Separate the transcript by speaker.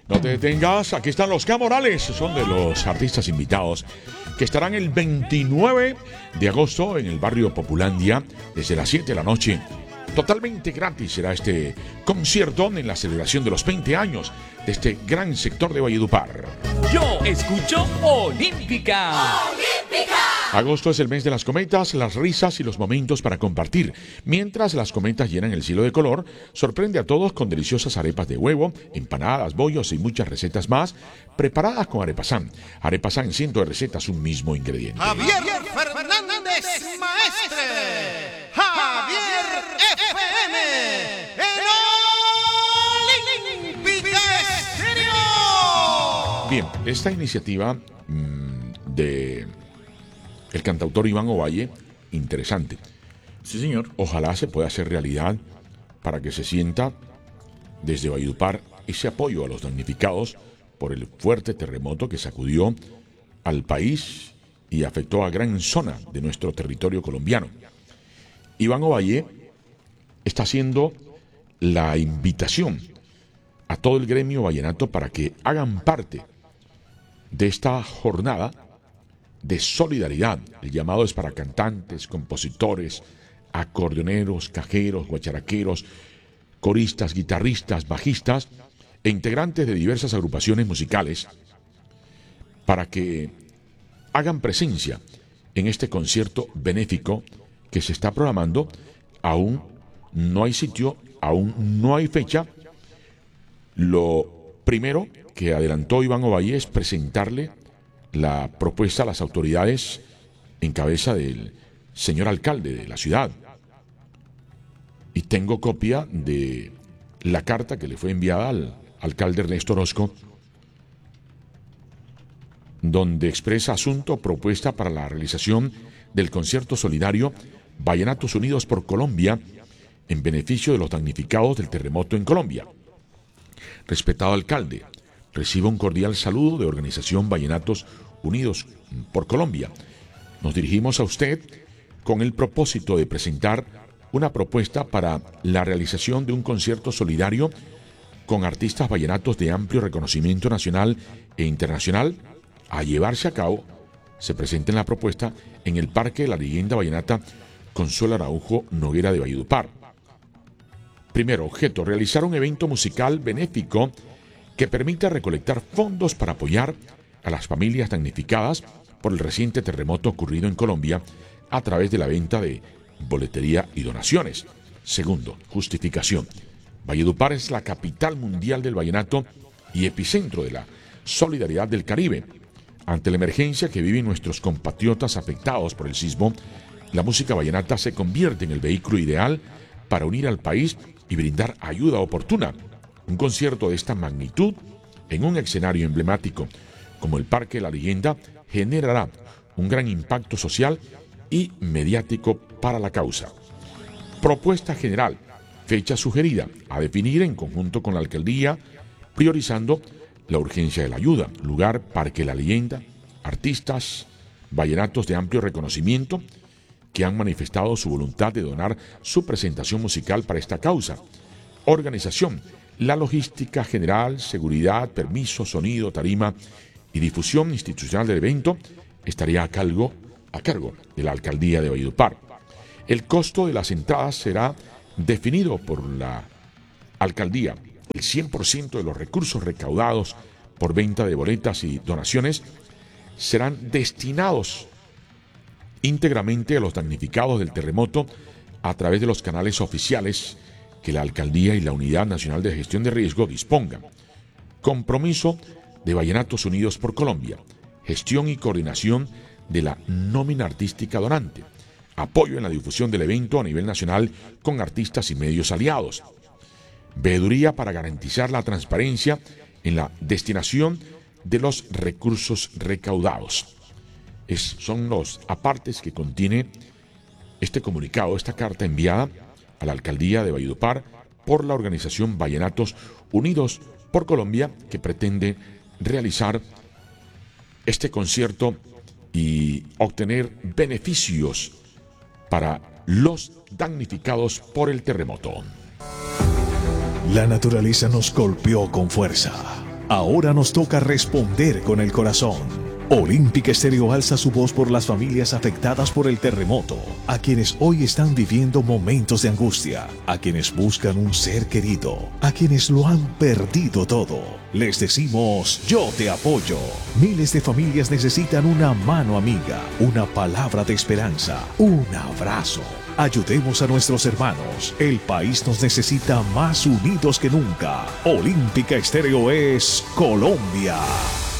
Speaker 1: No te detengas, aquí están los Camorales, son de los artistas invitados que estarán el 29 de agosto en el barrio Populandia desde las 7 de la noche. Totalmente gratis será este concierto en la celebración de los 20 años de este gran sector de Valledupar.
Speaker 2: Yo escucho Olímpica.
Speaker 3: ¡Olímpica!
Speaker 1: Agosto es el mes de las cometas, las risas y los momentos para compartir. Mientras las cometas llenan el cielo de color, sorprende a todos con deliciosas arepas de huevo, empanadas, bollos y muchas recetas más, preparadas con Arepasán. Arepasán en cientos de recetas, un mismo ingrediente.
Speaker 4: Javier Fernández, maestre. Javier FM. En Olímpica Estéreo.
Speaker 1: Bien, esta iniciativa de el cantautor Iván Ovalle, interesante.
Speaker 5: Sí, señor.
Speaker 1: Ojalá se pueda hacer realidad para que se sienta desde Valledupar ese apoyo a los damnificados por el fuerte terremoto que sacudió al país y afectó a gran zona de nuestro territorio colombiano. Iván Ovalle está haciendo la invitación a todo el gremio vallenato para que hagan parte de esta jornada de solidaridad. El llamado es para cantantes, compositores, acordeoneros, cajeros, guacharaqueros, coristas, guitarristas, bajistas e integrantes de diversas agrupaciones musicales para que hagan presencia en este concierto benéfico que se está programando. Aún no hay sitio, aún no hay fecha. Lo primero que adelantó Iván Ovalle es presentarle la propuesta a las autoridades en cabeza del señor alcalde de la ciudad. Y tengo copia de la carta que le fue enviada al alcalde Ernesto Orozco, donde expresa asunto propuesta para la realización del concierto solidario Vallenatos Unidos por Colombia en beneficio de los damnificados del terremoto en Colombia. Respetado alcalde, reciba un cordial saludo de Organización Vallenatos Unidos por Colombia. Nos dirigimos a usted con el propósito de presentar una propuesta para la realización de un concierto solidario con artistas vallenatos de amplio reconocimiento nacional e internacional a llevarse a cabo. Se presenta en la propuesta en el Parque de la Leyenda Vallenata Consuelo Araujo Noguera de Valledupar. Primero, objeto, realizar un evento musical benéfico que permita recolectar fondos para apoyar a las familias damnificadas por el reciente terremoto ocurrido en Colombia a través de la venta de boletería y donaciones. Segundo, justificación. Valledupar es la capital mundial del vallenato y epicentro de la solidaridad del Caribe. Ante la emergencia que viven nuestros compatriotas afectados por el sismo, la música vallenata se convierte en el vehículo ideal para unir al país y brindar ayuda oportuna. Un concierto de esta magnitud en un escenario emblemático como el Parque de la Leyenda generará un gran impacto social y mediático para la causa. Propuesta general, fecha sugerida a definir en conjunto con la alcaldía, priorizando la urgencia de la ayuda. Lugar, Parque de la Leyenda, artistas vallenatos de amplio reconocimiento que han manifestado su voluntad de donar su presentación musical para esta causa. Organización, la logística general, seguridad, permiso, sonido, tarima y difusión institucional del evento estaría a cargo de la alcaldía de Valledupar. El costo de las entradas será definido por la alcaldía. El 100% de los recursos recaudados por venta de boletas y donaciones serán destinados íntegramente a los damnificados del terremoto a través de los canales oficiales que la alcaldía y la Unidad Nacional de Gestión de Riesgo dispongan. Compromiso de Vallenatos Unidos por Colombia. Gestión y coordinación de la nómina artística donante. Apoyo en la difusión del evento a nivel nacional con artistas y medios aliados. Veeduría para garantizar la transparencia en la destinación de los recursos recaudados. Son los apartes que contiene este comunicado, esta carta enviada a la alcaldía de Valledupar por la organización Vallenatos Unidos por Colombia, que pretende realizar este concierto y obtener beneficios para los damnificados por el terremoto.
Speaker 6: La naturaleza nos golpeó con fuerza.
Speaker 3: Ahora nos toca responder con el corazón. Olímpica Estéreo alza su voz por las familias afectadas por el terremoto, a quienes hoy están viviendo momentos de angustia, a quienes buscan un ser querido, a quienes lo han perdido todo. Les decimos, yo te apoyo. Miles de familias necesitan una mano amiga, una palabra de esperanza, un abrazo. Ayudemos a nuestros hermanos. El país nos necesita más unidos que nunca. Olímpica Estéreo es Colombia.